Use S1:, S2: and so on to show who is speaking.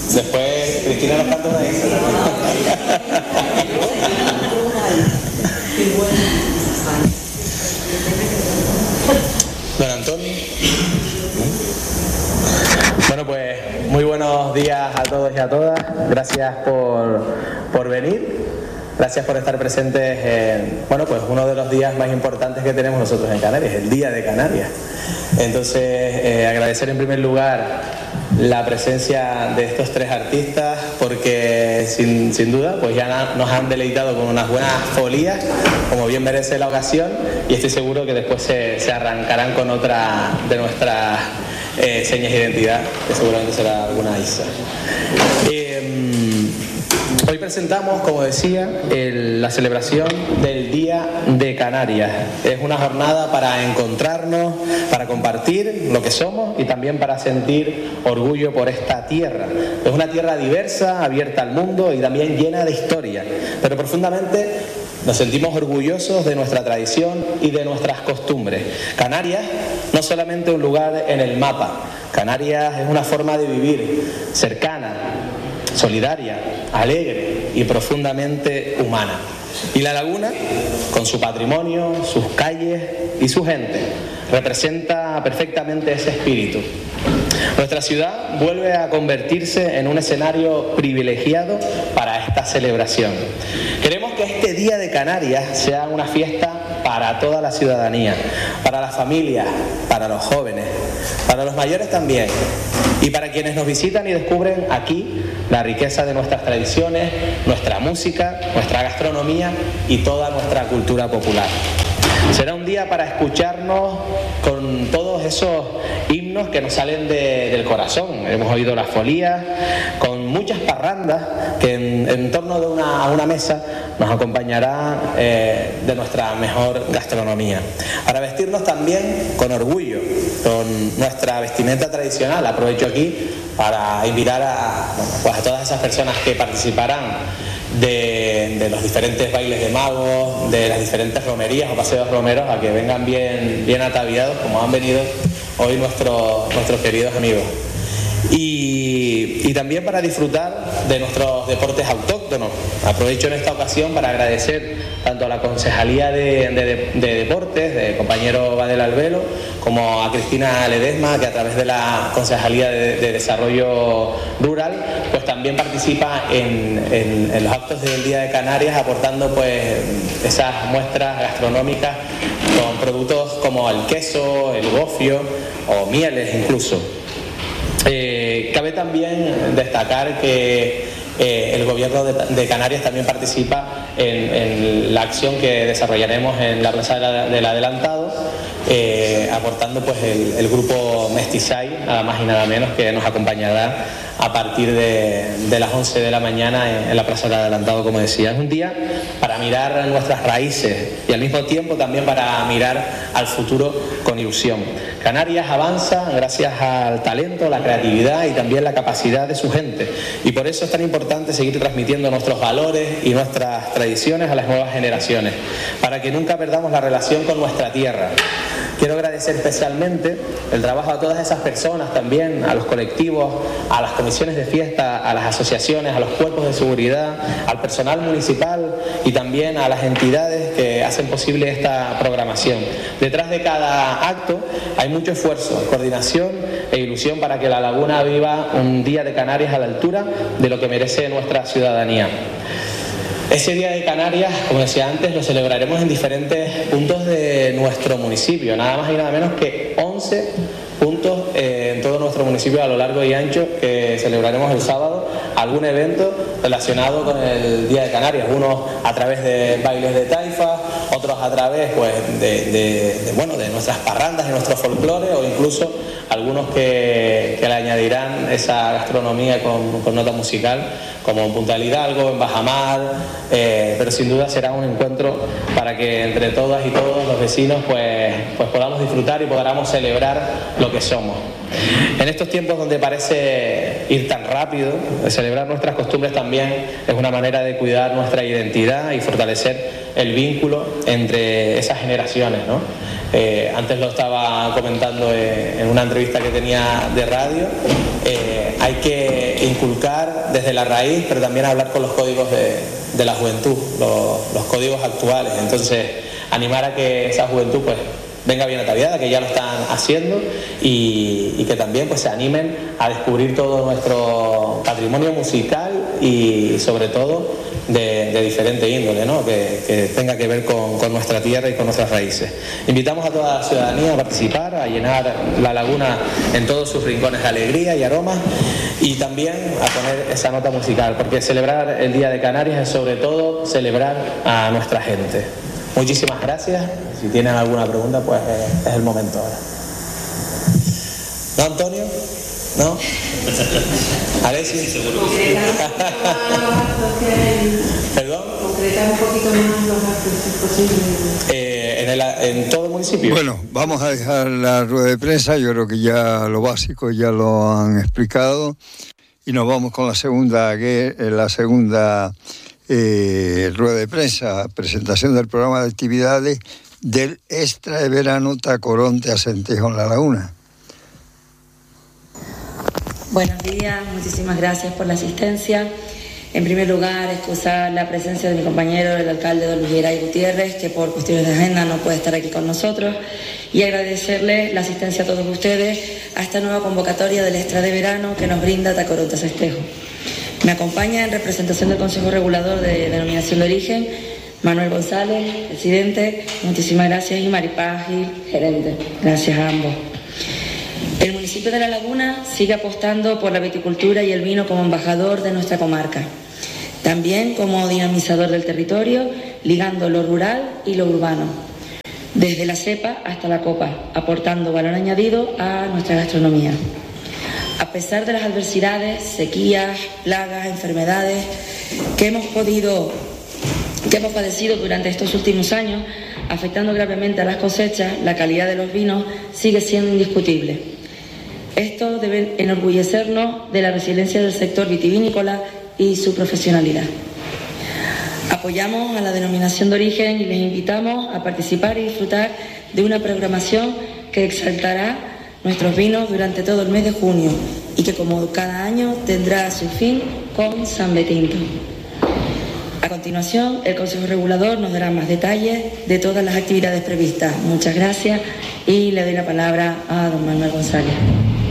S1: Después Cristina nos canta una Isa. Don Antonio. Bueno, pues muy buenos días a todos y a todas. Gracias por venir. Gracias por estar presentes en, bueno, pues uno de los días más importantes que tenemos nosotros en Canarias, el Día de Canarias. Entonces, agradecer en primer lugar la presencia de estos tres artistas, porque sin duda pues ya nos han deleitado con unas buenas folías, como bien merece la ocasión, y estoy seguro que después se arrancarán con otra de nuestras señas de identidad, que seguramente será alguna Isa. Hoy presentamos, como decía, la celebración del Día de Canarias. Es una jornada para encontrarnos, para compartir lo que somos y también para sentir orgullo por esta tierra. Es una tierra diversa, abierta al mundo y también llena de historia, pero profundamente nos sentimos orgullosos de nuestra tradición y de nuestras costumbres. Canarias no es solamente un lugar en el mapa. Canarias es una forma de vivir cercana, solidaria, alegre y profundamente humana. Y La Laguna, con su patrimonio, sus calles y su gente, representa perfectamente ese espíritu. Nuestra ciudad vuelve a convertirse en un escenario privilegiado para esta celebración. Queremos que este Día de Canarias sea una fiesta para toda la ciudadanía, para las familias, para los jóvenes, para los mayores también, y para quienes nos visitan y descubren aquí la riqueza de nuestras tradiciones, nuestra música, nuestra gastronomía y toda nuestra cultura popular. Será un día para escucharnos con todos esos himnos que nos salen del corazón. Hemos oído las folías, con muchas parrandas que en torno de a una mesa nos acompañará de nuestra mejor gastronomía. Para vestirnos también con orgullo, con nuestra vestimenta tradicional. Aprovecho aquí para invitar a todas esas personas que participarán de los diferentes bailes de magos, de las diferentes romerías o paseos romeros, a que vengan bien ataviados, como han venido hoy nuestros queridos amigos. Y también para disfrutar de nuestros deportes autóctonos. Aprovecho en esta ocasión para agradecer tanto a la Concejalía de Deportes, de compañero Badel Albelo, como a Cristina Ledesma, que a través de la Concejalía de Desarrollo Rural, pues también participa en los actos del Día de Canarias, aportando pues esas muestras gastronómicas con productos como el queso, el gofio o mieles incluso. Cabe también destacar que el Gobierno de Canarias también participa en la acción que desarrollaremos en la Plaza del Adelantado, aportando pues el grupo Mestizay, nada más y nada menos, que nos acompañará a partir de las 11 de la mañana en la Plaza del Adelantado, como decía. Es un día para mirar nuestras raíces y al mismo tiempo también para mirar al futuro con ilusión. Canarias avanza gracias al talento, la creatividad y también la capacidad de su gente, y por eso es tan importante seguir transmitiendo nuestros valores y nuestras tradiciones a las nuevas generaciones, para que nunca perdamos la relación con nuestra tierra. Quiero agradecer especialmente el trabajo a todas esas personas también, a los colectivos, a las comisiones de fiesta, a las asociaciones, a los cuerpos de seguridad, al personal municipal y también a las entidades que hacen posible esta programación. Detrás de cada acto hay mucho esfuerzo, coordinación e ilusión para que La Laguna viva un Día de Canarias a la altura de lo que merece nuestra ciudadanía. Ese Día de Canarias, como decía antes, lo celebraremos en diferentes puntos de nuestro municipio, nada más y nada menos que 11 puntos en todo nuestro municipio a lo largo y ancho, que celebraremos el sábado algún evento relacionado con el Día de Canarias, unos a través de bailes de taifa, otros a través pues de nuestras parrandas y nuestro folclore, o incluso algunos que le añadirán esa gastronomía con nota musical, como en Punta del Hidalgo, en Bajamar, pero sin duda será un encuentro para que entre todas y todos los vecinos pues podamos disfrutar y podamos celebrar lo que somos. En estos tiempos donde parece ir tan rápido, celebrar nuestras costumbres también es una manera de cuidar nuestra identidad y fortalecer el vínculo entre esas generaciones, ¿no? Antes lo estaba comentando en una entrevista que tenía de radio, hay que inculcar desde la raíz, pero también hablar con los códigos de la juventud, los códigos actuales. Entonces, animar a que esa juventud pues venga bien ataviada, que ya lo están haciendo, y que también pues se animen a descubrir todo nuestro patrimonio musical y sobre todo de diferente índole, ¿no? que tenga que ver con nuestra tierra y con nuestras raíces. Invitamos a toda la ciudadanía a participar, a llenar la laguna en todos sus rincones de alegría y aromas, y también a poner esa nota musical, porque celebrar el Día de Canarias es sobre todo celebrar a nuestra gente. Muchísimas gracias. Si tienen alguna pregunta, pues es el momento ahora. ¿No, Antonio? ¿No? ¿Alexis? Seguro que sí. ¿Perdón?
S2: Concretar un poquito más los actos, si es posible.
S1: ¿En todo el municipio?
S3: Bueno, vamos a dejar la rueda de prensa. Yo creo que ya lo básico ya lo han explicado. Y nos vamos con la segunda rueda de prensa, presentación del programa de actividades del Extra de Verano Tacoronte Acentejo en La Laguna.
S2: Buenos días, muchísimas gracias por la asistencia. En primer lugar, excusar la presencia de mi compañero, el alcalde don Luis Geray Gutiérrez, que por cuestiones de agenda no puede estar aquí con nosotros, y agradecerle la asistencia a todos ustedes a esta nueva convocatoria del Extra de Verano que nos brinda Tacoronte Acentejo. Me acompaña en representación del Consejo Regulador de Denominación de Origen Manuel González, presidente, muchísimas gracias, y Maripaz Gil, gerente. Gracias a ambos. El municipio de La Laguna sigue apostando por la viticultura y el vino como embajador de nuestra comarca. También como dinamizador del territorio, ligando lo rural y lo urbano. Desde la cepa hasta la copa, aportando valor añadido a nuestra gastronomía. A pesar de las adversidades, sequías, plagas, enfermedades que hemos padecido durante estos últimos años, afectando gravemente a las cosechas, la calidad de los vinos sigue siendo indiscutible. Esto debe enorgullecernos de la resiliencia del sector vitivinícola y su profesionalidad. Apoyamos a la denominación de origen y les invitamos a participar y disfrutar de una programación que exaltará nuestros vinos durante todo el mes de junio y que, como cada año, tendrá su fin con San Betinto. A continuación, el Consejo Regulador nos dará más detalles de todas las actividades previstas. Muchas gracias y le doy la palabra a don Manuel González.